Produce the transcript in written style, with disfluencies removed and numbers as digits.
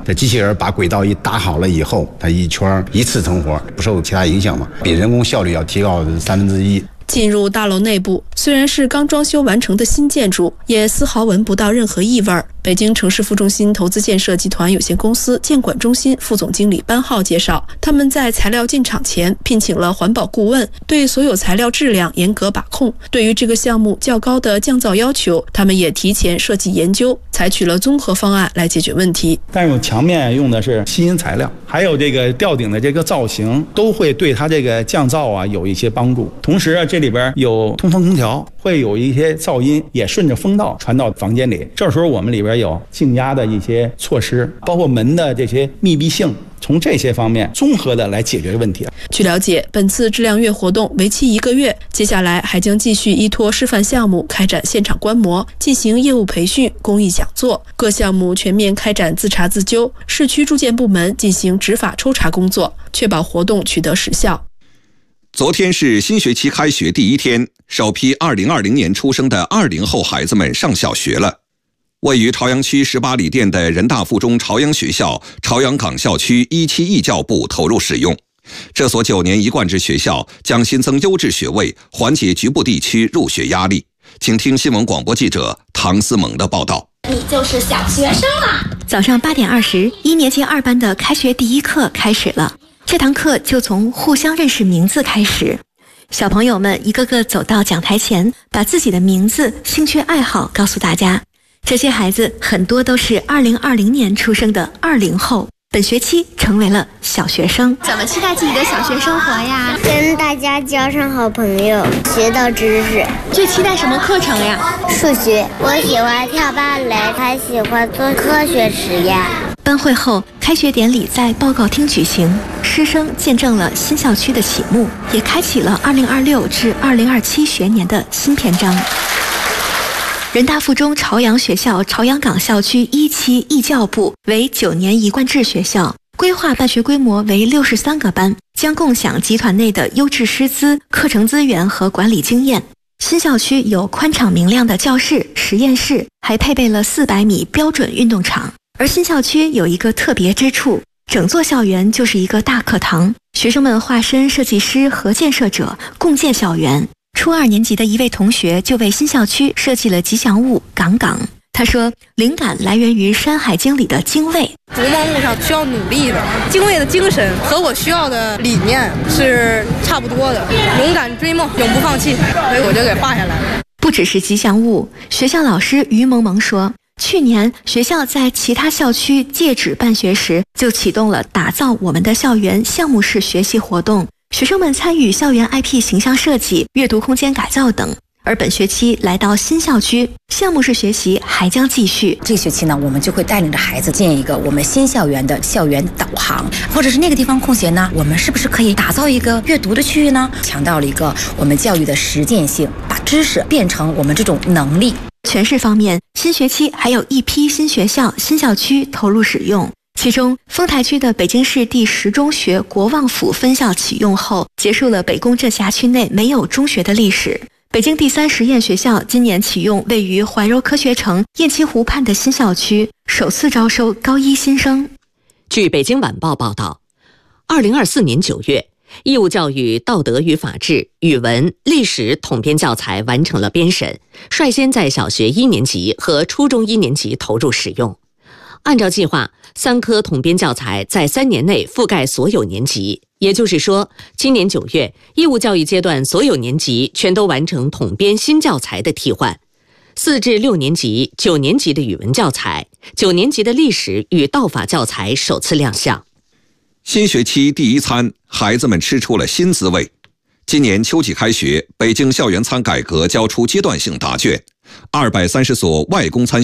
这机器人把轨道一搭好了以后，它一圈一次成活，不受其他影响嘛，比人工效率要提高1/3。 进入大楼内部，虽然是刚装修完成的新建筑，也丝毫闻不到任何异味。北京城市副中心投资建设集团有限公司建管中心副总经理班浩介绍，他们在材料进场前聘请了环保顾问，对所有材料质量严格把控。对于这个项目较高的降噪要求，他们也提前设计研究，采取了综合方案来解决问题。 但是墙面用的是新材料，还有这个吊顶的这个造型，都会对它这个降噪有一些帮助。同时这里边有通风空调，会有一些噪音也顺着风道传到房间里。这时候我们里边有静压的一些措施，包括门的这些密闭性，从这些方面综合的来解决问题。 据了解，本次质量月活动为期1个月，接下来还将继续依托示范项目开展现场观摩，进行业务培训、公益讲座，各项目全面开展自查自纠，市区住建部门进行执法抽查工作，确保活动取得实效。 昨天是新学期开学第1天，首批2020年出生的20后孩子们上小学了。位于朝阳区18里店的人大附中朝阳学校朝阳港校区1期义教部投入使用。这所9年一贯制学校将新增优质学位，缓解局部地区入学压力。请听新闻广播记者唐思萌的报道。 你就是小学生了。 早上8点20，1年级2班的开学第一课开始了。这堂课就从互相认识名字开始，小朋友们一个个走到讲台前，把自己的名字、兴趣爱好告诉大家。这些孩子很多都是2020年出生的20后，本学期成为了小学生。 怎么期待自己的小学生活呀？ 跟大家交上好朋友，学到知识。 最期待什么课程呀？ 数学。我喜欢跳芭蕾，还喜欢做科学实验。 班会后，开学典礼在报告厅举行，师生见证了新校区的启幕，也开启了2026至2027学年的新篇章。人大附中朝阳学校朝阳港校区1期义教部为9年一贯制学校，规划办学规模为63个班，将共享集团内的优质师资、课程资源和管理经验。新校区有宽敞明亮的教室、实验室，还配备了400米标准运动场。而新校区有一个特别之处，整座校园就是一个大课堂，学生们化身设计师和建设者，共建校园。初2年级的一位同学就为新校区设计了吉祥物港港。他说，灵感来源于《山海经》里的精卫。 逐梦路上需要努力的，精卫的精神和我需要的理念是差不多的，勇敢追梦，永不放弃，所以我就给画下来了。 不只是吉祥物，学校老师于萌萌说，去年学校在其他校区借址办学时，就启动了打造我们的校园项目式学习活动，学生们参与校园 IP 形象设计、阅读空间改造等。而本学期来到新校区，项目式学习还将继续。 这学期呢，我们就会带领着孩子建一个我们新校园的校园导航，或者是那个地方空闲呢，我们是不是可以打造一个阅读的区域呢？强调了一个我们教育的实践性，把知识变成我们这种能力。 全市方面，新学期还有一批新学校、新校区投入使用。其中，丰台区的北京市第10中学国望府分校启用后，结束了北工镇辖区内没有中学的历史。北京第3实验学校今年启用位于怀柔科学城雁栖湖畔的新校区，首次招收高1新生。 据北京晚报报道，2024年9月，义务教育道德与法治、语文、历史统编教材完成了编审，率先在小学1年级和初中1年级投入使用。按照计划，3科统编教材在3年内覆盖所有年级，也就是说，今年9月，义务教育阶段所有年级全都完成统编新教材的替换。4至6年级、9年级的语文教材、9年级的历史与道法教材首次亮相。 新学期第1餐，孩子们吃出了新滋味。今年秋季开学，北京校园餐改革交出阶段性答卷，230所外公餐